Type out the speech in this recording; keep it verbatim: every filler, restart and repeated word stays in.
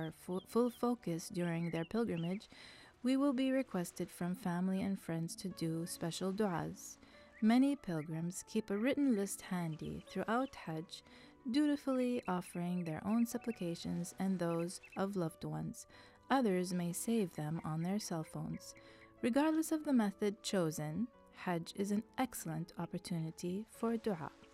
our full, full focus during their pilgrimage, we will be requested from family and friends to do special du'as. Many pilgrims keep a written list handy throughout Hajj, dutifully offering their own supplications and those of loved ones. Others may save them on their cell phones. Regardless of the method chosen, Hajj is an excellent opportunity for dua.